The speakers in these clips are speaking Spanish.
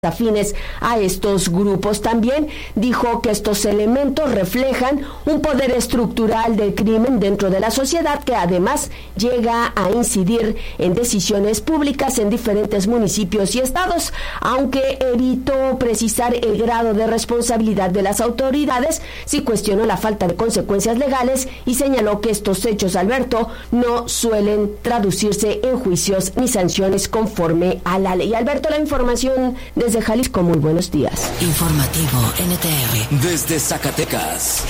afines a estos grupos. También dijo que estos elementos reflejan un poder estructural del crimen dentro de la sociedad que además llega a incidir en decisiones públicas en diferentes municipios y estados. Aunque evitó precisar el grado de responsabilidad de las autoridades, sí cuestionó la falta de consecuencias legales y señaló que estos hechos, Alberto, no suelen traducirse en juicios ni sanciones conforme a la ley. Alberto, la información desde Jalisco, muy buenos días. Informativo NTR. Desde Zacatecas.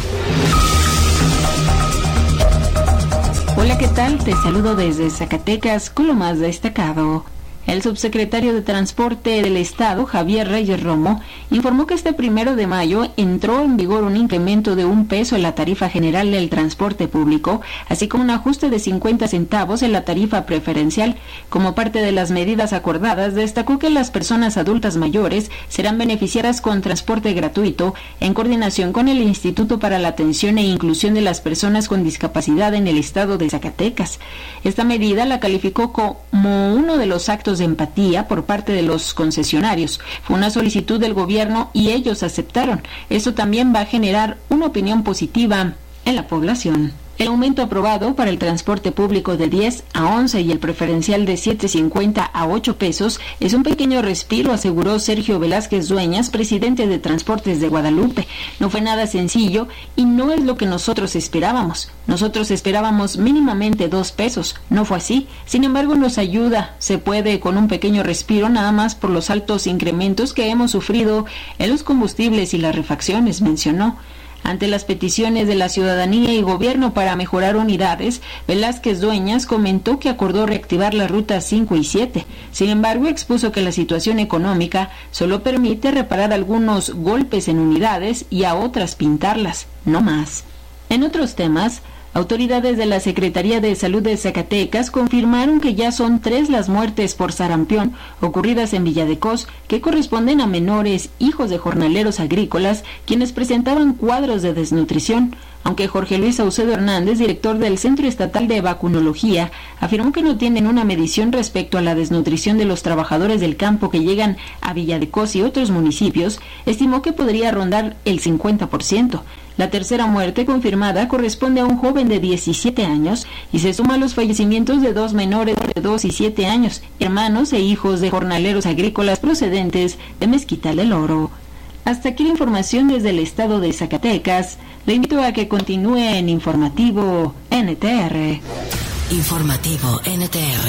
Hola, ¿qué tal? Te saludo desde Zacatecas con lo más destacado. El subsecretario de Transporte del Estado, Javier Reyes Romo, informó que este 1 de mayo entró en vigor un incremento de 1 peso en la tarifa general del transporte público, así como un ajuste de 50 centavos en la tarifa preferencial. Como parte de las medidas acordadas, destacó que las personas adultas mayores serán beneficiadas con transporte gratuito en coordinación con el Instituto para la Atención e Inclusión de las Personas con Discapacidad en el estado de Zacatecas. Esta medida la calificó como uno de los actos de empatía por parte de los concesionarios. Fue una solicitud del gobierno y ellos aceptaron. Eso también va a generar una opinión positiva en la población. El aumento aprobado para el transporte público de 10 a 11 y el preferencial de 7.50 a 8 pesos es un pequeño respiro, aseguró Sergio Velázquez Dueñas, presidente de Transportes de Guadalupe. No fue nada sencillo y no es lo que nosotros esperábamos. Nosotros esperábamos mínimamente 2 pesos. No fue así. Sin embargo, nos ayuda. Se puede con un pequeño respiro nada más por los altos incrementos que hemos sufrido en los combustibles y las refacciones, mencionó. Ante las peticiones de la ciudadanía y gobierno para mejorar unidades, Velázquez Dueñas comentó que acordó reactivar las rutas 5 y 7. Sin embargo, expuso que la situación económica solo permite reparar algunos golpes en unidades y a otras pintarlas, no más. En otros temas, autoridades de la Secretaría de Salud de Zacatecas confirmaron que ya son 3 las muertes por sarampión ocurridas en Villa de Cos, que corresponden a menores hijos de jornaleros agrícolas, quienes presentaban cuadros de desnutrición. Aunque Jorge Luis Saucedo Hernández, director del Centro Estatal de Vacunología, afirmó que no tienen una medición respecto a la desnutrición de los trabajadores del campo que llegan a Villa de Cos y otros municipios, estimó que podría rondar el 50%. La tercera muerte confirmada corresponde a un joven de 17 años y se suma a los fallecimientos de 2 menores de 2 y 7 años, hermanos e hijos de jornaleros agrícolas procedentes de Mezquital del Oro. Hasta aquí la información desde el estado de Zacatecas. Le invito a que continúe en Informativo NTR. Informativo NTR.